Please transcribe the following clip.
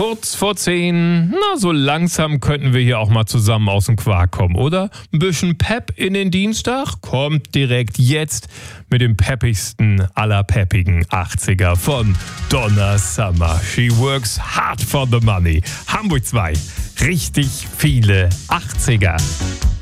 Kurz vor 10, na so langsam könnten wir hier auch mal zusammen aus dem Quark kommen, oder? Ein bisschen Pep in den Dienstag kommt direkt jetzt mit dem peppigsten aller peppigen 80er von Donna Summer. She works hard for the money. Hamburg 2, richtig viele 80er.